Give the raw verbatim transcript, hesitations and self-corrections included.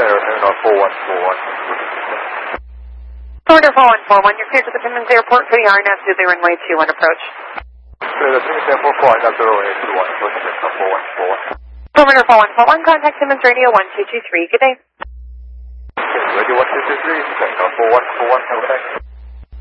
Terminal four one four one. Florida four one four one, you're cleared to the Timmins Airport for the R N S to the runway two one approach. Clear the Timmins Airport for the runway two one approach, Terminal four one four one. Florida four one four one, contact Timmins Radio one two two three, good day. Radio one two two three, Terminal four one four one, okay.